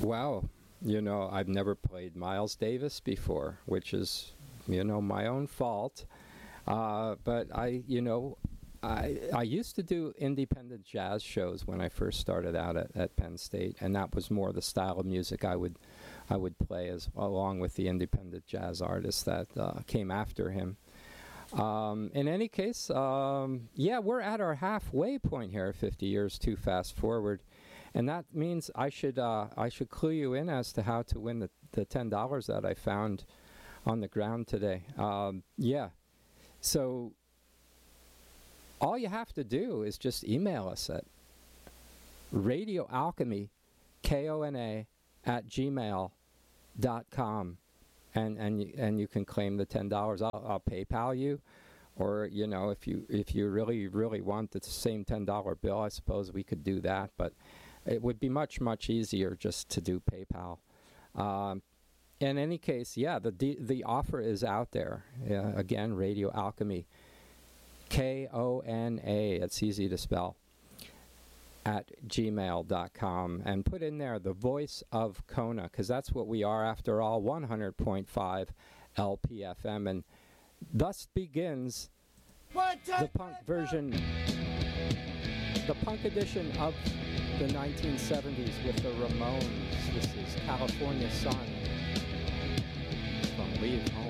Well, I've never played Miles Davis before, which is, my own fault. But I used to do independent jazz shows when I first started out at Penn State, and that was more the style of music I would play along with the independent jazz artists that came after him. In any case, we're at our halfway point here, 50 years too fast forward. And that means I should clue you in as to how to win the $10 that I found on the ground today. So all you have to do is just email us at radioalchemy, Kona, @gmail.com, and you can claim the $10. I'll PayPal you, or if you really want the same $10 bill, I suppose we could do that, but it would be much easier just to do PayPal. In any case, the offer is out there. Again, Radio Alchemy, Kona, it's easy to spell, @gmail.com, and put in there the voice of Kona, because that's what we are after all, 100.5 LPFM, and thus begins the punk version, the punk edition of the 1970s with the Ramones. This is California Sun from Leave Home.